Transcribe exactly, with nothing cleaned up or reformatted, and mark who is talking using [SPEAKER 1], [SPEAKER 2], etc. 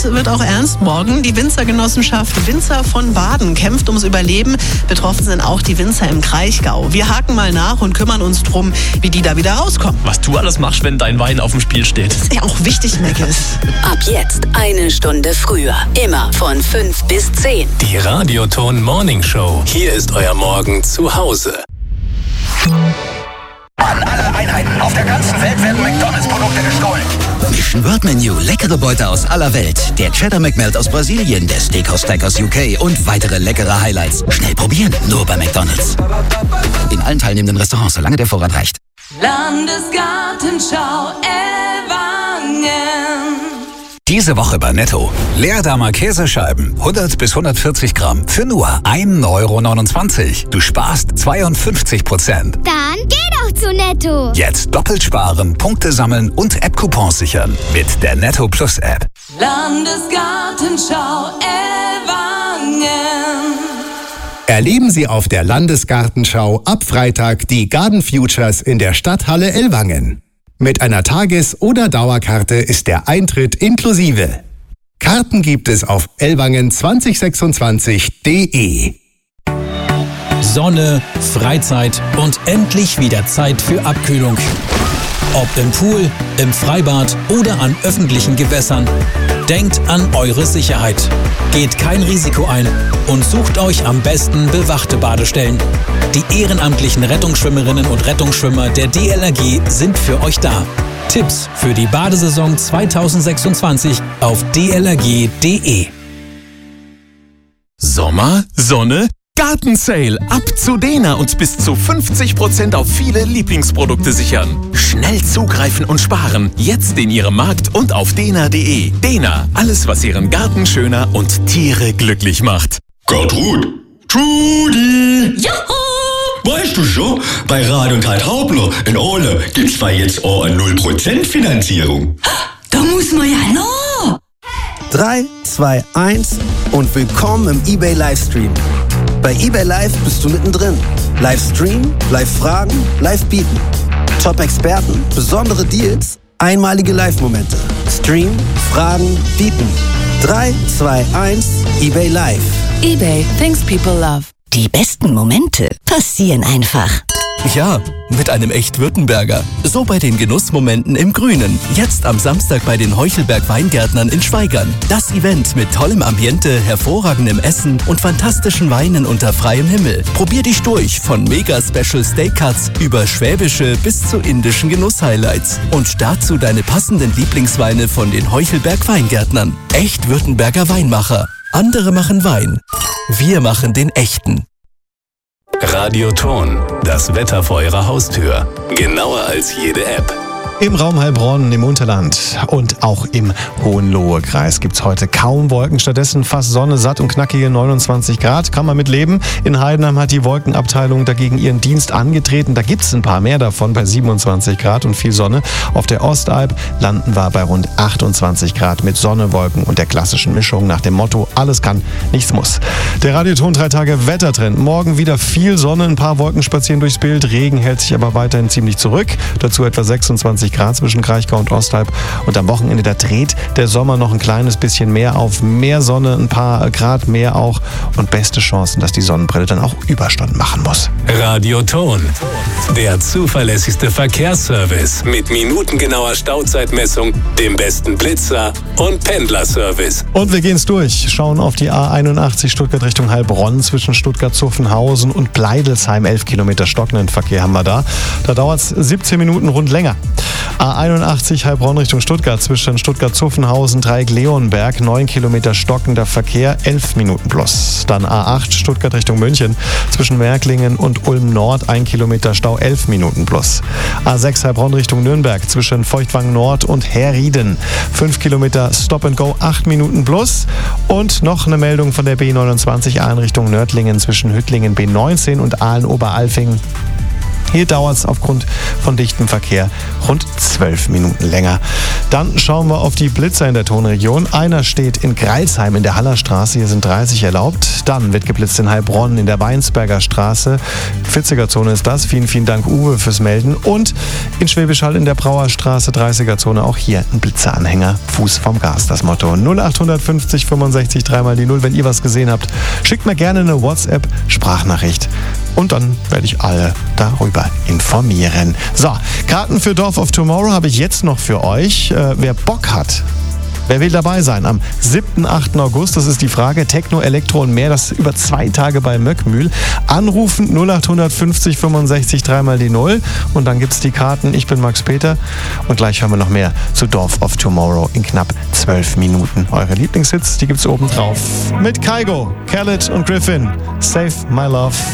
[SPEAKER 1] es wird auch ernst morgen. Die Winzergenossenschaft Winzer von Baden kämpft ums Überleben. Betroffen sind auch die Winzer im Kraichgau. Wir haken mal nach und kümmern uns drum, wie die da wieder rauskommen.
[SPEAKER 2] Was du alles machst, wenn dein Wein auf dem Spiel steht.
[SPEAKER 1] Das ist ja auch wichtig, Meckes.
[SPEAKER 3] Ab jetzt eine Stunde früher. Immer von fünf bis zehn.
[SPEAKER 4] Die Radioton Morning Show. Hier ist euer Morgen zu Hause.
[SPEAKER 5] An alle Einheiten auf der ganzen Welt werden McDonalds-Produkte gestohlen.
[SPEAKER 6] Mission World Menu, leckere Beute aus aller Welt. Der Cheddar McMelt aus Brasilien, der Steakhouse Stack aus U K und weitere leckere Highlights. Schnell probieren, nur bei McDonalds. In allen teilnehmenden Restaurants, solange der Vorrat reicht.
[SPEAKER 7] Landesgartenschau Ellwangen.
[SPEAKER 8] Diese Woche bei Netto. Leerdammer Käsescheiben, hundert bis hundertvierzig Gramm, für nur ein Euro neunundzwanzig. Du sparst zweiundfünfzig Prozent.
[SPEAKER 9] Dann geh doch zu Netto.
[SPEAKER 8] Jetzt doppelt sparen, Punkte sammeln und App-Coupons sichern. Mit der Netto Plus App.
[SPEAKER 7] Landesgartenschau Ellwangen.
[SPEAKER 10] Erleben Sie auf der Landesgartenschau ab Freitag die Garden Futures in der Stadthalle Ellwangen. Mit einer Tages- oder Dauerkarte ist der Eintritt inklusive. Karten gibt es auf ellwangen zwanzig sechsundzwanzig punkt de.
[SPEAKER 11] Sonne, Freizeit und endlich wieder Zeit für Abkühlung. Ob im Pool, im Freibad oder an öffentlichen Gewässern. Denkt an eure Sicherheit. Geht kein Risiko ein und sucht euch am besten bewachte Badestellen. Die ehrenamtlichen Rettungsschwimmerinnen und Rettungsschwimmer der D L R G sind für euch da. Tipps für die Badesaison zweitausendsechsundzwanzig auf d l r g punkt de.
[SPEAKER 4] Sommer, Sonne, Gartensale. Ab zu Dena und bis zu fünfzig Prozent auf viele Lieblingsprodukte sichern. Schnell zugreifen und sparen. Jetzt in Ihrem Markt und auf dena punkt de. Dena, alles was Ihren Garten schöner und Tiere glücklich macht.
[SPEAKER 12] Gertrud! Trudi!
[SPEAKER 7] Juhu!
[SPEAKER 12] Weißt du schon, bei Rad und Hart Hauptner in Ole gibt's zwar jetzt auch eine null Prozent Finanzierung.
[SPEAKER 7] Da muss man ja noch!
[SPEAKER 13] drei, zwei, eins und willkommen im eBay Livestream. Bei eBay Live bist du mittendrin. Livestream, Live-Fragen, Live-Bieten. Top-Experten, besondere Deals, einmalige Live-Momente. Stream, Fragen, Bieten. drei, zwei, eins, eBay Live.
[SPEAKER 3] eBay, things people love. Die besten Momente passieren einfach.
[SPEAKER 14] Ja, mit einem echt Württemberger. So bei den Genussmomenten im Grünen. Jetzt am Samstag bei den Heuchelberg Weingärtnern in Schwaigern. Das Event mit tollem Ambiente, hervorragendem Essen und fantastischen Weinen unter freiem Himmel. Probier dich durch von Mega-Special Steak-Cuts über schwäbische bis zu indischen Genuss-Highlights. Und dazu deine passenden Lieblingsweine von den Heuchelberg Weingärtnern. Echt Württemberger Weinmacher. Andere machen Wein. Wir machen den echten.
[SPEAKER 4] Radioton, das Wetter vor Ihrer Haustür. Genauer als jede App.
[SPEAKER 15] Im Raum Heilbronn, im Unterland und auch im Hohenlohe-Kreis gibt es heute kaum Wolken. Stattdessen fast Sonne, satt und knackige neunundzwanzig Grad. Kann man mit leben. In Heidenheim hat die Wolkenabteilung dagegen ihren Dienst angetreten. Da gibt es ein paar mehr davon bei siebenundzwanzig Grad und viel Sonne. Auf der Ostalb landen wir bei rund achtundzwanzig Grad mit Sonne, Wolken und der klassischen Mischung nach dem Motto: alles kann, nichts muss. Der Radioton drei Tage Wettertrend. Morgen wieder viel Sonne, ein paar Wolken spazieren durchs Bild. Regen hält sich aber weiterhin ziemlich zurück. Dazu etwa sechsundzwanzig Grad zwischen Kraichgau und Ostalb. Und am Wochenende, da dreht der Sommer noch ein kleines bisschen mehr auf. Mehr Sonne, ein paar Grad mehr auch. Und beste Chancen, dass die Sonnenbrille dann auch Überstunden machen muss.
[SPEAKER 4] Radioton, der zuverlässigste Verkehrsservice mit minutengenauer Stauzeitmessung, dem besten Blitzer und Pendlerservice.
[SPEAKER 15] Und wir gehen's durch. Schauen auf die A einundachtzig Stuttgart Richtung Heilbronn zwischen Stuttgart-Zuffenhausen und Bleidelsheim. elf Kilometer stockenden Verkehr haben wir da. Da dauert's siebzehn Minuten rund länger. A einundachtzig Heilbronn Richtung Stuttgart zwischen Stuttgart-Zuffenhausen, Dreieck-Leonberg, neun Kilometer stockender Verkehr, elf Minuten plus. Dann A acht Stuttgart Richtung München zwischen Märklingen und Ulm-Nord, ein Kilometer Stau, elf Minuten plus. A sechs Heilbronn Richtung Nürnberg zwischen Feuchtwangen Nord und Herrieden, fünf Kilometer Stop and Go, acht Minuten plus. Und noch eine Meldung von der B neunundzwanzig Aalen Richtung Nördlingen zwischen Hüttlingen B neunzehn und Aalen-Oberalfing. Hier dauert es aufgrund von dichtem Verkehr rund zwölf Minuten länger. Dann schauen wir auf die Blitzer in der Tonregion. Einer steht in Greilsheim in der Hallerstraße, hier sind dreißig erlaubt. Dann wird geblitzt in Heilbronn in der Weinsberger Straße. vierziger Zone ist das. Vielen, vielen Dank, Uwe, fürs Melden. Und in Schwäbisch Hall in der Brauerstraße, dreißiger Zone, auch hier ein Blitzeranhänger. Fuß vom Gas, das Motto. null acht fünfzig fünfundsechzig dreimal die null. Wenn ihr was gesehen habt, schickt mir gerne eine WhatsApp-Sprachnachricht. Und dann werde ich alle darüber informieren. So, Karten für Dorf of Tomorrow habe ich jetzt noch für euch. Äh, wer Bock hat, wer will dabei sein? Am siebten, achten August, das ist die Frage. Techno, Elektro und mehr, das über zwei Tage bei Möckmühl. Anrufen null acht fünfzig fünfundsechzig dreimal die null. Und dann gibt es die Karten. Ich bin Max Peter. Und gleich hören wir noch mehr zu Dorf of Tomorrow in knapp zwölf Minuten. Eure Lieblingshits, die gibt es oben drauf. Mit Kygo, Khaled und Griffin. Save My Love.